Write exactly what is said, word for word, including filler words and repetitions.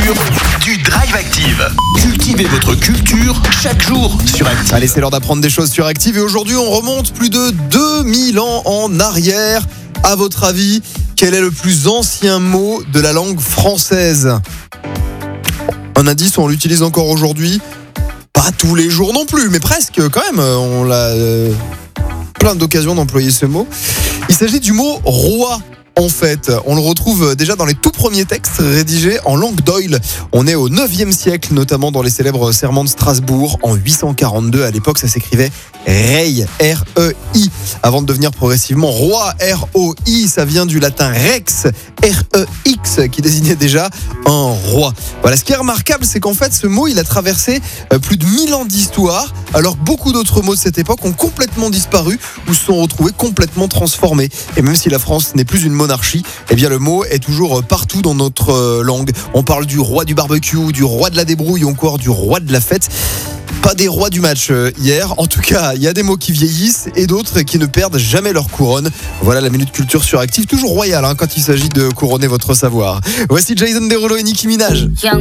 culture, du Drive Active. Cultivez votre culture chaque jour sur Active. Allez, c'est l'heure d'apprendre des choses sur Active. Et aujourd'hui, on remonte plus de deux mille ans en arrière. À votre avis, quel est le plus ancien mot de la langue française ? Un indice, on l'utilise encore aujourd'hui. Pas tous les jours non plus, mais presque quand même. On l'a euh, plein d'occasions d'employer ce mot. Il s'agit du mot roi. En fait, on le retrouve déjà dans les tout premiers textes rédigés en langue d'oïl. On est au neuvième siècle, notamment dans les célèbres serments de Strasbourg. En huit cent quarante-deux, à l'époque, ça s'écrivait Rei, R E I. Avant de devenir progressivement roi, R O I, ça vient du latin rex, R E X, qui désignait déjà un roi. Voilà, ce qui est remarquable, c'est qu'en fait, ce mot, il a traversé plus de mille ans d'histoire, alors que beaucoup d'autres mots de cette époque ont complètement disparu ou se sont retrouvés complètement transformés. Et même si la France n'est plus une monarchie, eh bien le mot est toujours partout dans notre langue. On parle du roi du barbecue, du roi de la débrouille ou encore du roi de la fête. Pas des rois du match hier. En tout cas, il y a des mots qui vieillissent et d'autres qui ne perdent jamais leur couronne. Voilà la Minute Culture sur Active, toujours royale hein, quand il s'agit de couronner votre savoir. Voici Jason Derulo et Nicki Minaj.